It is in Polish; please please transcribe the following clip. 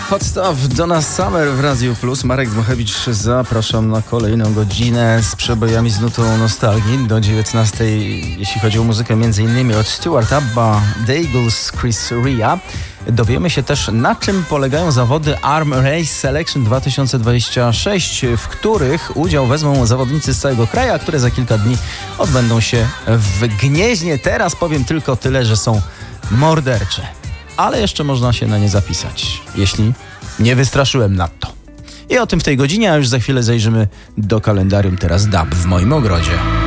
Hot Stuff, Donna Summer w Radiu Plus. Marek Dmochewicz, zapraszam na kolejną godzinę z przebojami z nutą nostalgii do 19:00, jeśli chodzi o muzykę m.in. od Stuart Abba, The Eagles, Chris Rea. Dowiemy się też, na czym polegają zawody Arm Race Selection 2026, w których udział wezmą zawodnicy z całego kraju, a które za kilka dni odbędą się w Gnieźnie. Teraz powiem tylko tyle, że są mordercze, ale jeszcze można się na nie zapisać, jeśli nie wystraszyłem nadto. I o tym w tej godzinie, a już za chwilę zajrzymy do kalendarium. Teraz dub w moim ogrodzie.